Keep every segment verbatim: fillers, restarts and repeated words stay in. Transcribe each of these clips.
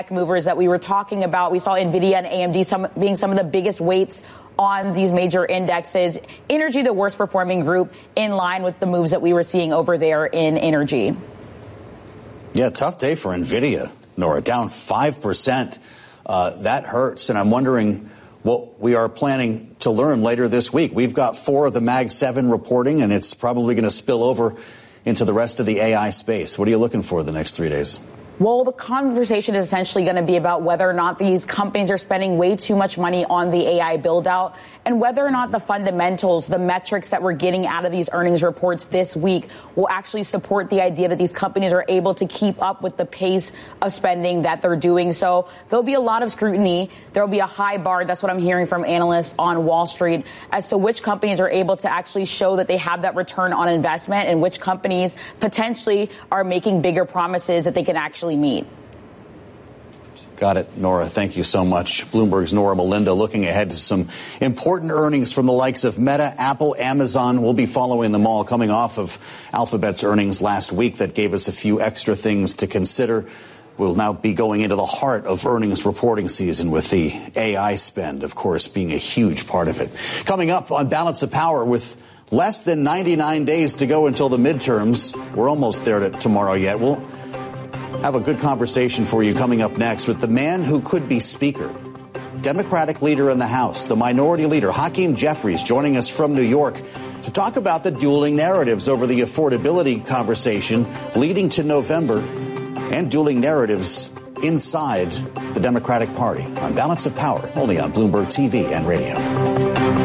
movers that we were talking about. We saw NVIDIA and A M D some, being some of the biggest weights on these major indexes. Energy, the worst performing group, in line with the moves that we were seeing over there in energy. Yeah, tough day for NVIDIA, Nora, down five percent. Uh, that hurts, and I'm wondering what we are planning to learn later this week. We've got four of the Mag seven reporting, and it's probably going to spill over into the rest of the A I space. What are you looking for the next three days? Well, the conversation is essentially going to be about whether or not these companies are spending way too much money on the A I build out and whether or not the fundamentals, the metrics that we're getting out of these earnings reports this week will actually support the idea that these companies are able to keep up with the pace of spending that they're doing. So there'll be a lot of scrutiny. There'll be a high bar. That's what I'm hearing from analysts on Wall Street as to which companies are able to actually show that they have that return on investment and which companies potentially are making bigger promises that they can actually meet. Got it, Nora. Thank you so much. Bloomberg's Nora Melinda looking ahead to some important earnings from the likes of Meta, Apple, Amazon. We'll be following them all coming off of Alphabet's earnings last week that gave us a few extra things to consider. We'll now be going into the heart of earnings reporting season with the A I spend, of course, being a huge part of it. Coming up on Balance of Power with less than ninety-nine days to go until the midterms. We're almost there to tomorrow yet. We'll have a good conversation for you coming up next with the man who could be Speaker, Democratic leader in the House, the minority leader, Hakeem Jeffries, joining us from New York to talk about the dueling narratives over the affordability conversation leading to November and dueling narratives inside the Democratic Party on Balance of Power, only on Bloomberg T V and radio.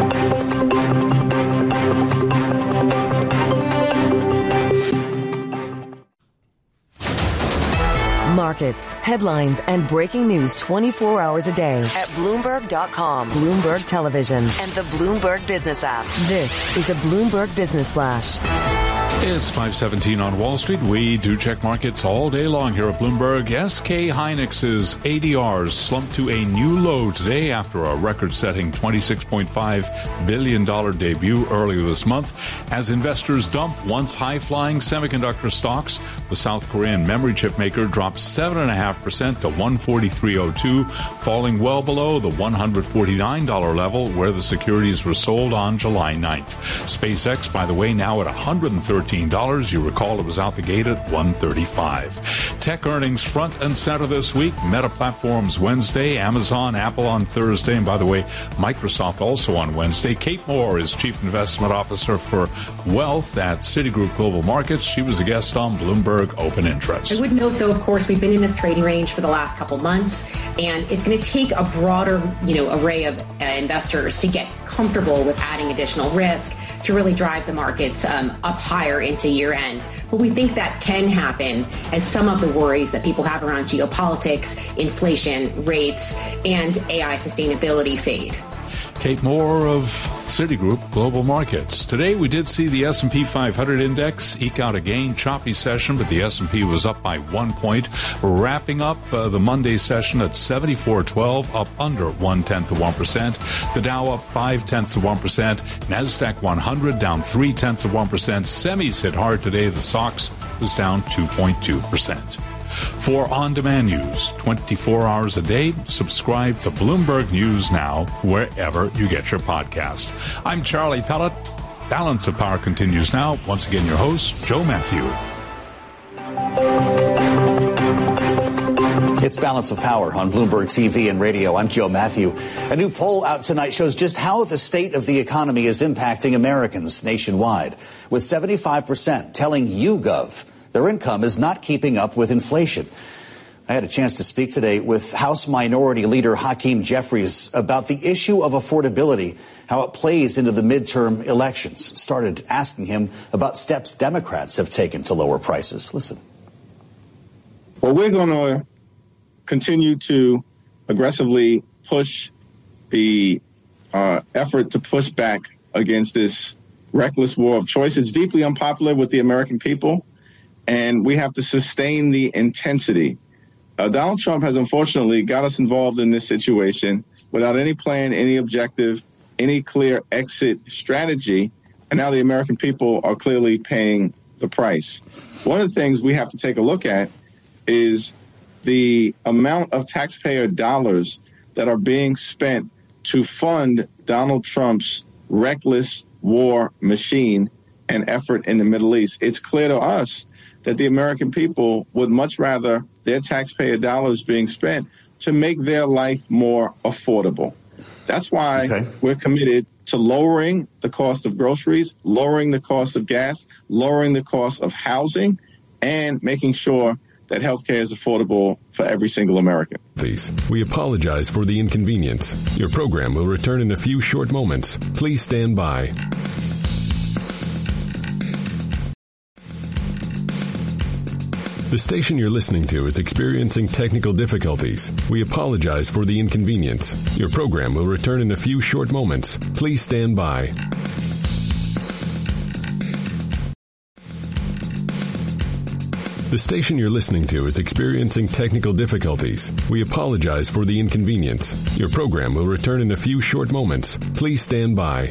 Markets, headlines, and breaking news twenty-four hours a day at Bloomberg dot com, Bloomberg Television, and the Bloomberg Business app. This is a Bloomberg Business Flash. It's five seventeen on Wall Street. We do check markets all day long here at Bloomberg. S K Hynix's A D Rs slumped to a new low today after a record-setting twenty-six point five billion dollars debut earlier this month as investors dump once high-flying semiconductor stocks. The South Korean memory chip maker dropped seven point five percent to one forty-three oh two, falling well below the one hundred forty-nine dollars level where the securities were sold on July ninth. SpaceX, by the way, now at one hundred thirteen dollars. You recall it was out the gate at one thirty-five. Tech earnings front and center this week. Meta Platforms Wednesday, Amazon, Apple on Thursday, and by the way, Microsoft also on Wednesday. Kate Moore is Chief Investment Officer for Wealth at Citigroup Global Markets. She was a guest on Bloomberg Open Interest. I would note, though, of course, we've been in this trading range for the last couple months, and it's going to take a broader, you know, array of uh, investors to get comfortable with adding additional risk to really drive the markets um, up higher into year end. But we think that can happen as some of the worries that people have around geopolitics, inflation, rates, and A I sustainability fade. Kate Moore of Citigroup Global Markets. Today we did see the S and P five hundred index eke out a gain. Choppy session, but the S and P was up by one point. Wrapping up uh, the Monday session at seventy-four twelve, up under one-tenth of one percent. The Dow up five-tenths of one percent. NASDAQ one hundred down three-tenths of one percent. Semis hit hard today. The S O X was down two point two percent. For on-demand news, twenty-four hours a day, subscribe to Bloomberg News Now, wherever you get your podcast. I'm Charlie Pellet. Balance of Power continues now. Once again, your host, Joe Matthew. It's Balance of Power on Bloomberg T V and radio. I'm Joe Matthew. A new poll out tonight shows just how the state of the economy is impacting Americans nationwide, with seventy-five percent telling YouGov their income is not keeping up with inflation. I had a chance to speak today with House Minority Leader Hakeem Jeffries about the issue of affordability, how it plays into the midterm elections. Started asking him about steps Democrats have taken to lower prices. Listen. Well, we're going to continue to aggressively push the uh, effort to push back against this reckless war of choice. It's deeply unpopular with the American people, and we have to sustain the intensity. Uh, Donald Trump has unfortunately got us involved in this situation without any plan, any objective, any clear exit strategy, and now the American people are clearly paying the price. One of the things we have to take a look at is the amount of taxpayer dollars that are being spent to fund Donald Trump's reckless war machine and effort in the Middle East, it's clear to us that the American people would much rather their taxpayer dollars being spent to make their life more affordable. That's why okay. we're committed to lowering the cost of groceries, lowering the cost of gas, lowering the cost of housing, and making sure that healthcare is affordable for every single American. Please, we apologize for the inconvenience. Your program will return in a few short moments. Please stand by. The station you're listening to is experiencing technical difficulties. We apologize for the inconvenience. Your program will return in a few short moments. Please stand by. The station you're listening to is experiencing technical difficulties. We apologize for the inconvenience. Your program will return in a few short moments. Please stand by.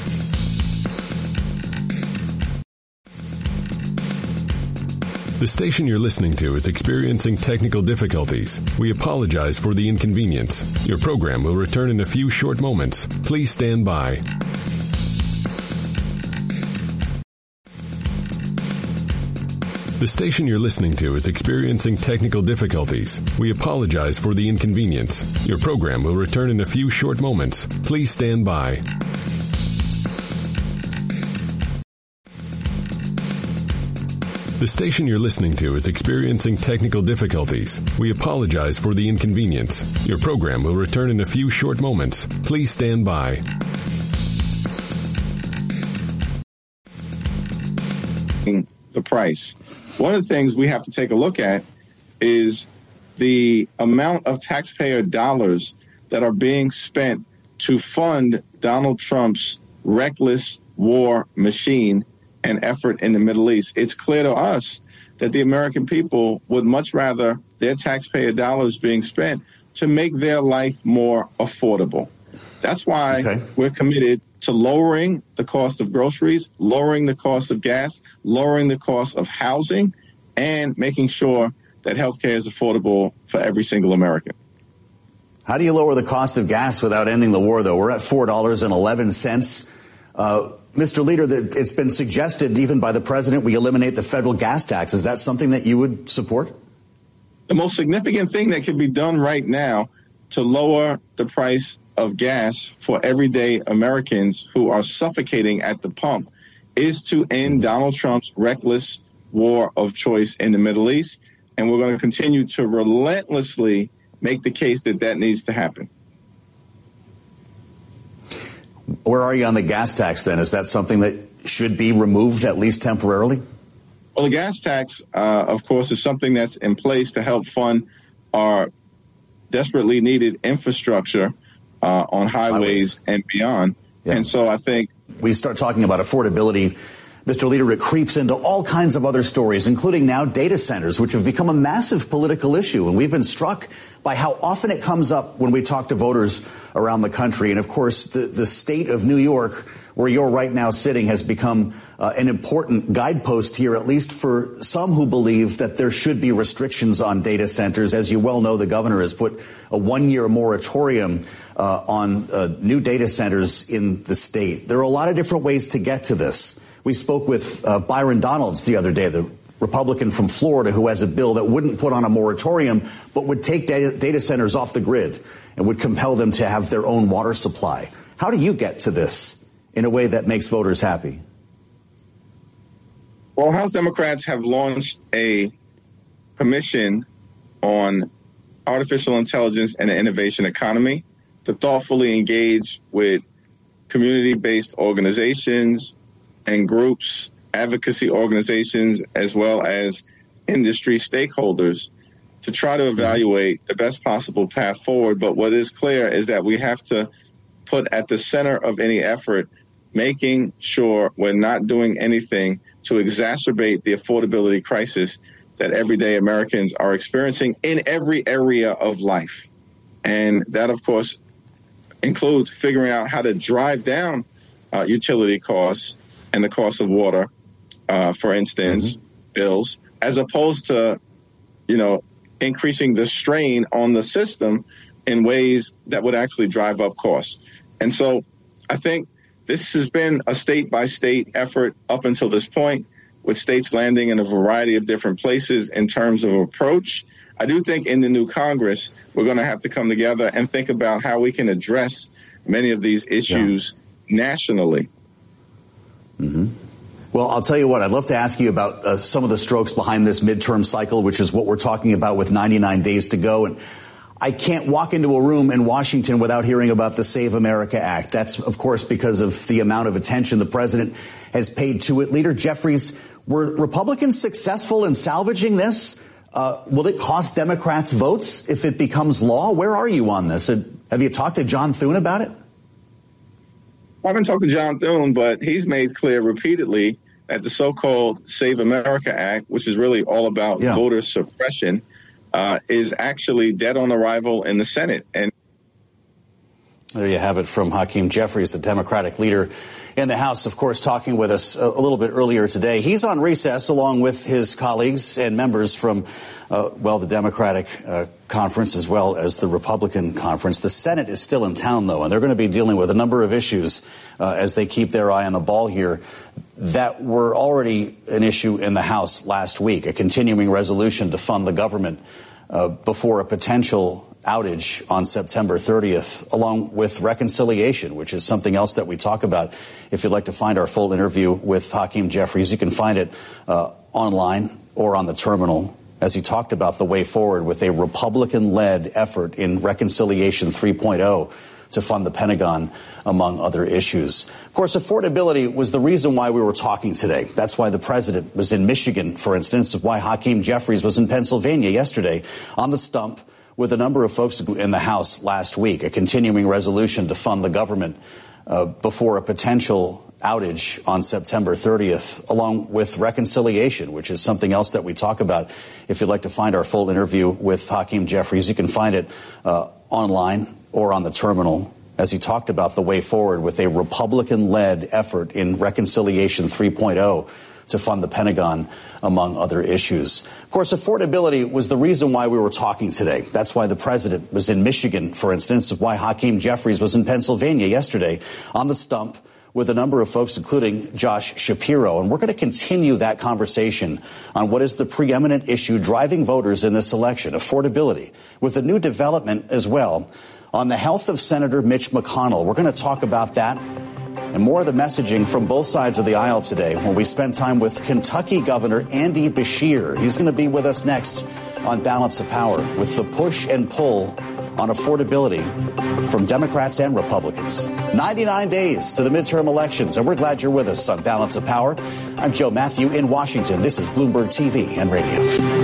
The station you're listening to is experiencing technical difficulties. We apologize for the inconvenience. Your program will return in a few short moments. Please stand by. The station you're listening to is experiencing technical difficulties. We apologize for the inconvenience. Your program will return in a few short moments. Please stand by. The station you're listening to is experiencing technical difficulties. We apologize for the inconvenience. Your program will return in a few short moments. Please stand by. The price. One of the things we have to take a look at is the amount of taxpayer dollars that are being spent to fund Donald Trump's reckless war machine and effort in the Middle East. It's clear to us that the American people would much rather their taxpayer dollars being spent to make their life more affordable. That's why okay. we're committed to lowering the cost of groceries, lowering the cost of gas, lowering the cost of housing, and making sure that healthcare is affordable for every single American. How do you lower the cost of gas without ending the war, though? We're at four dollars and eleven cents. Uh, Mister Leader, that it's been suggested even by the president we eliminate the federal gas tax. Is that something that you would support? The most significant thing that can be done right now to lower the price of gas for everyday Americans who are suffocating at the pump is to end Donald Trump's reckless war of choice in the Middle East. And we're going to continue to relentlessly make the case that that needs to happen. Where are you on the gas tax, then? Is that something that should be removed, at least temporarily? Well, the gas tax, uh, of course, is something that's in place to help fund our desperately needed infrastructure uh, on highways, highways and beyond. Yeah. And so I think we start talking about affordability, Mister Leader, it creeps into all kinds of other stories, including now data centers, which have become a massive political issue. And we've been struck by how often it comes up when we talk to voters around the country. And, of course, the, the state of New York, where you're right now sitting, has become uh, an important guidepost here, at least for some who believe that there should be restrictions on data centers. As you well know, the governor has put a one-year moratorium uh, on uh, new data centers in the state. There are a lot of different ways to get to this. We spoke with uh, Byron Donalds the other day, the Republican from Florida, who has a bill that wouldn't put on a moratorium, but would take data, data centers off the grid and would compel them to have their own water supply. How do you get to this in a way that makes voters happy? Well, House Democrats have launched a commission on artificial intelligence and the innovation economy to thoughtfully engage with community-based organizations and groups, advocacy organizations, as well as industry stakeholders to try to evaluate the best possible path forward. But what is clear is that we have to put at the center of any effort making sure we're not doing anything to exacerbate the affordability crisis that everyday Americans are experiencing in every area of life. And that, of course, includes figuring out how to drive down uh, utility costs and the cost of water, uh, for instance, mm-hmm. bills, as opposed to, you know, increasing the strain on the system in ways that would actually drive up costs. And so I think this has been a state-by-state effort up until this point, with states landing in a variety of different places in terms of approach. I do think in the new Congress, we're going to have to come together and think about how we can address many of these issues yeah. nationally. Mm-hmm. Well, I'll tell you what, I'd love to ask you about uh, some of the strokes behind this midterm cycle, which is what we're talking about with ninety-nine days to go. And I can't walk into a room in Washington without hearing about the Save America Act. That's, of course, because of the amount of attention the president has paid to it. Leader Jeffries, were Republicans successful in salvaging this? Uh, will it cost Democrats votes if it becomes law? Where are you on this? Have you talked to John Thune about it? I haven't talked to John Thune, but he's made clear repeatedly that the so-called Save America Act, which is really all about yeah. voter suppression, uh, is actually dead on arrival in the Senate. And there you have it from Hakeem Jeffries, the Democratic leader in the House, of course, talking with us a, a little bit earlier today. He's on recess along with his colleagues and members from, uh, well, the Democratic uh, conference as well as the Republican conference. The Senate is still in town, though, and they're going to be dealing with a number of issues uh, as they keep their eye on the ball here that were already an issue in the House last week, a continuing resolution to fund the government uh, before a potential outage on September thirtieth, along with reconciliation, which is something else that we talk about. If you'd like to find our full interview with Hakeem Jeffries, you can find it uh, online or on the terminal, as he talked about the way forward with a Republican-led effort in Reconciliation three point oh to fund the Pentagon, among other issues. Of course, affordability was the reason why we were talking today. That's why the president was in Michigan, for instance, why Hakeem Jeffries was in Pennsylvania yesterday on the stump with a number of folks in the House last week, a continuing resolution to fund the government uh, before a potential outage on September thirtieth, along with reconciliation, which is something else that we talk about. If you'd like to find our full interview with Hakeem Jeffries, you can find it uh, online or on the terminal, as he talked about the way forward with a Republican-led effort in Reconciliation three point oh to fund the Pentagon, among other issues. Of course, affordability was the reason why we were talking today. That's why the president was in Michigan, for instance, why Hakeem Jeffries was in Pennsylvania yesterday on the stump with a number of folks, including Josh Shapiro. And we're going to continue that conversation on what is the preeminent issue driving voters in this election, affordability, with a new development as well on the health of Senator Mitch McConnell. We're going to talk about that and more of the messaging from both sides of the aisle today when we spend time with Kentucky Governor Andy Beshear. He's going to be with us next on Balance of Power with the push and pull on affordability from Democrats and Republicans. ninety-nine days to the midterm elections, and we're glad you're with us on Balance of Power. I'm Joe Matthew in Washington. This is Bloomberg T V and Radio.